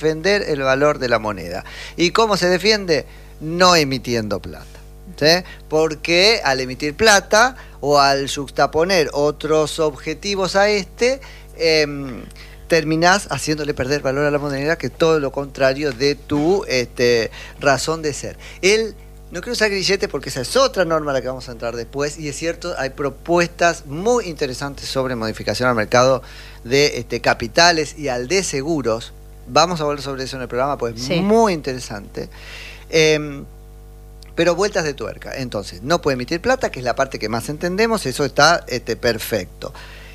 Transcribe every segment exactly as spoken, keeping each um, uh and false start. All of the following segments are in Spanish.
defender el valor de la moneda. ¿Y cómo se defiende? No emitiendo plata. ¿Sí? Porque al emitir plata o al juxtaponer otros objetivos a este, eh, terminás haciéndole perder valor a la moneda, que es todo lo contrario de tu este, razón de ser. Él, no quiero usar grillete porque esa es otra norma a la que vamos a entrar después, y es cierto, hay propuestas muy interesantes sobre modificación al mercado de este, capitales y al de seguros. Vamos a hablar sobre eso en el programa, pues es sí. muy interesante. Eh, Pero vueltas de tuerca. Entonces, no puede emitir plata, que es la parte que más entendemos, eso está este, perfecto.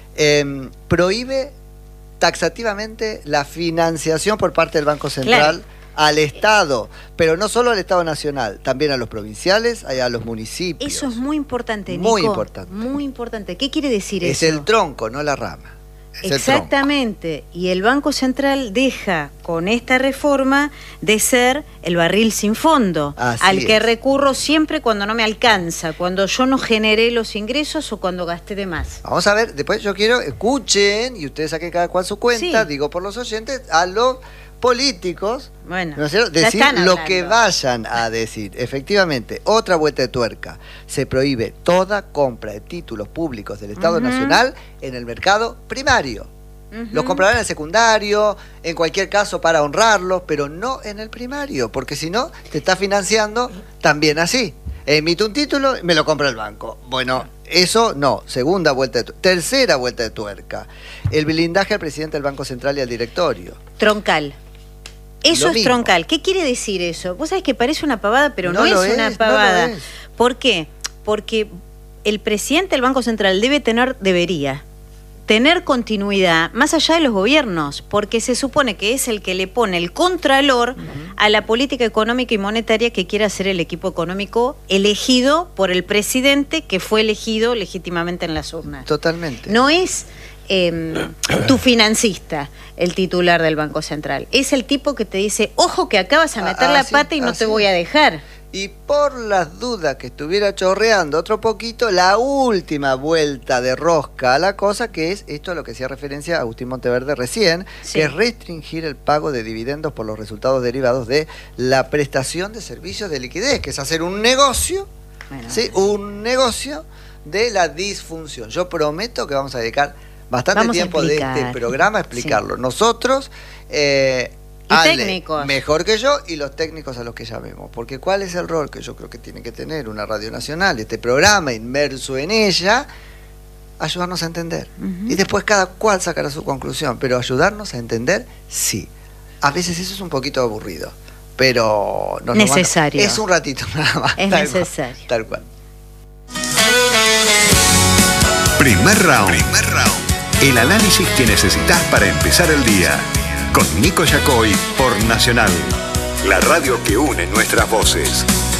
Eh, prohíbe taxativamente la financiación por parte del Banco Central, claro, al Estado, pero no solo al Estado nacional, también a los provinciales, a los municipios. Eso es muy importante, Nico. Muy importante. Muy importante. ¿Qué quiere decir es eso? Es el tronco, no la rama. Exactamente, y el Banco Central deja con esta reforma de ser el barril sin fondo, Así al es. que recurro siempre cuando no me alcanza, cuando yo no generé los ingresos o cuando gasté de más. Vamos a ver, después yo quiero, escuchen, y ustedes saquen cada cual su cuenta, sí. digo por los oyentes, a los políticos, bueno, ¿no es cierto? Decir lo que vayan a decir. Efectivamente, otra vuelta de tuerca. Se prohíbe toda compra de títulos públicos del Estado uh-huh. Nacional en el mercado primario. Uh-huh. Los comprarán en el secundario, en cualquier caso para honrarlos, pero no en el primario, porque si no, te está financiando también así. Emite un título, me lo compra el banco. Bueno, eso no. Segunda vuelta de tuerca. Tercera vuelta de tuerca. El blindaje al presidente del Banco Central y al directorio. Troncal. Eso Lo es mismo. Troncal. ¿Qué quiere decir eso? Vos sabés que parece una pavada, pero no, no es, es una pavada. No lo es. ¿Por qué? Porque el presidente del Banco Central debe tener, debería tener continuidad más allá de los gobiernos, porque se supone que es el que le pone el contralor uh-huh. a la política económica y monetaria que quiere hacer el equipo económico elegido por el presidente que fue elegido legítimamente en las urnas. Totalmente. No es eh, tu financista el titular del Banco Central, es el tipo que te dice, ojo que acá vas a meter ah, la así, pata y no así. te voy a dejar. Y por las dudas que estuviera chorreando otro poquito, la última vuelta de rosca a la cosa, que es esto a lo que hacía referencia a Agustín Monteverde recién, sí. que es restringir el pago de dividendos por los resultados derivados de la prestación de servicios de liquidez, que es hacer un negocio, bueno. ¿sí? un negocio de la disfunción. Yo prometo que vamos a dedicar bastante vamos tiempo de este programa a explicarlo. Sí. Nosotros... Eh, Y Ale, técnicos. Mejor que yo, y los técnicos a los que llamemos. Porque ¿cuál es el rol que yo creo que tiene que tener una radio nacional, este programa inmerso en ella? Ayudarnos a entender. Uh-huh. Y después cada cual sacará su conclusión. Pero ayudarnos a entender, sí. A veces eso es un poquito aburrido. Pero... Nos necesario. Es un ratito nada más. Es tal necesario. Cual, tal cual. Primer round. Primer round. El análisis que necesitas para empezar el día. Con Nico Yacoy por Nacional, la radio que une nuestras voces.